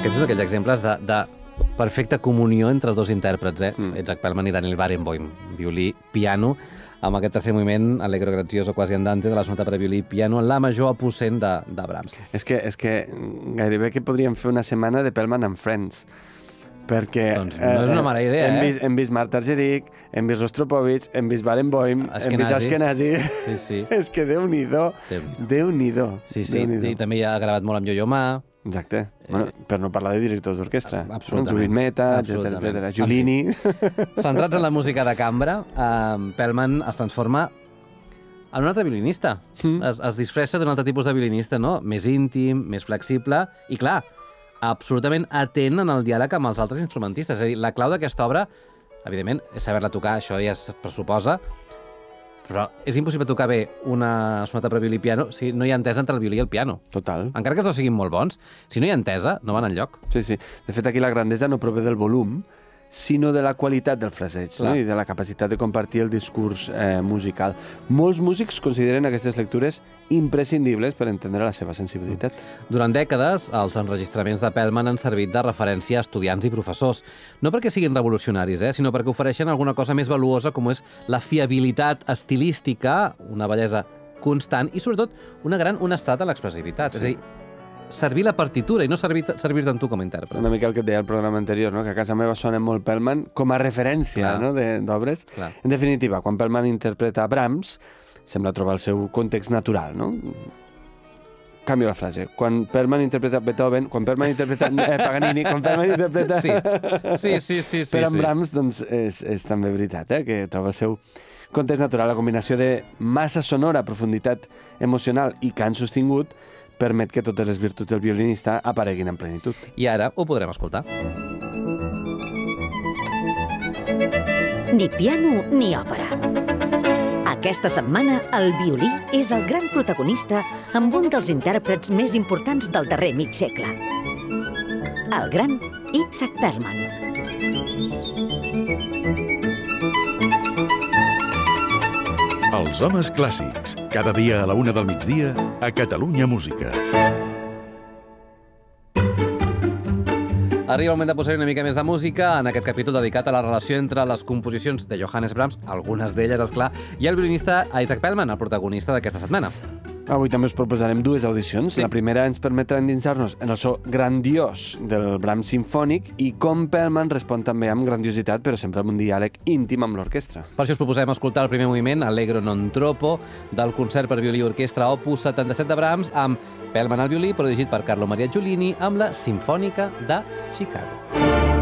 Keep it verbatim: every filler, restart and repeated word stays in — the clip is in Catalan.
Aquests són aquells exemples de, de perfecta comunió entre els dos intèrprets, eh? Mm. Itzhak Perlman i Daniel Barenboim. Violí, piano, amb aquest tercer moviment, Allegro grazioso quasi andante, de la sonata per a violí i piano, en la major apossent de, de Brahms. És que, és que gairebé que podríem fer una setmana de Perlman and Friends, perquè... Doncs no és una mala idea, hem eh? Vist, hem vist Marta Argerich, hem vist Rostropovich, hem vist Barenboim, hem vist Ashkenazi. Sí, sí. És que Déu-n'hi-do, Déu-n'hi-do. Sí, sí, i també ha gravat molt amb Yo-Yo Ma. Exacte. Eh... Bueno, per no parlar de directors d'orquestra. Absolutament. Judith Mehta, etcètera, etcètera. Giulini. Centrats en la música de cambra, eh, Perlman es transforma en un altre violinista. Mm. Es, es disfressa d'un altre tipus de violinista, no? Més íntim, més flexible i, clar, absolutament atent en el diàleg amb els altres instrumentistes. És a dir, la clau d'aquesta obra, evidentment, és saber-la tocar, això ja es pressuposa, però és impossible tocar bé una sonata per a violí i piano si no hi ha entesa entre el violí i el piano. Total. Encara que els dos siguin molt bons, si no hi ha entesa, no van enlloc. Sí, sí. De fet, aquí la grandesa no prové del volum, sinó de la qualitat del fraseig, no? I de la capacitat de compartir el discurs eh, musical. Molts músics consideren aquestes lectures imprescindibles per entendre la seva sensibilitat. Durant dècades, els enregistraments de Perlman han servit de referència a estudiants i professors. No perquè siguin revolucionaris, eh, sinó perquè ofereixen alguna cosa més valuosa, com és la fiabilitat estilística, una bellesa constant i, sobretot, una gran honestat a l'expressivitat. Sí. És a dir, servir la partitura i no servir-te'n servir tu com a intèrpret. Una mica el que et deia al programa anterior, no? Que a casa meva sona molt Perlman com a referència, no? d'obres. En definitiva, quan Perlman interpreta Brahms, sembla trobar el seu context natural, no? Canvio la frase. Quan Perlman interpreta Beethoven, quan Perlman interpreta eh, Paganini, quan Perlman interpreta... Sí, sí, sí. sí, sí Però amb sí. Brahms, doncs, és, és també veritat, eh? Que troba el seu context natural. La combinació de massa sonora, profunditat emocional i cant sostingut permet que totes les virtuts del violinista apareguin en plenitud. I ara ho podrem escoltar. Ni piano ni òpera. Aquesta setmana, el violí és el gran protagonista amb un dels intèrprets més importants del darrer mig segle. El gran Itzhak Perlman. Els homes clàssics. Cada dia a la una del migdia a Catalunya Música. Arriba el moment de posar una mica més de música en aquest capítol dedicat a la relació entre les composicions de Johannes Brahms, algunes d'elles, esclar, i el violinista Itzhak Perlman, el protagonista d'aquesta setmana. Avui també us proposarem dues audicions. Sí. La primera ens permetrà endinsar-nos en el so grandiós del Brahms sinfònic i com Perlman respon també amb grandiositat, però sempre amb un diàleg íntim amb l'orquestra. Per això us proposem escoltar el primer moviment, Allegro non troppo, del concert per violí i orquestra opus setanta-set de Brahms, amb Perlman al violí, però dirigit per Carlo Maria Giulini, amb la Simfònica de Chicago.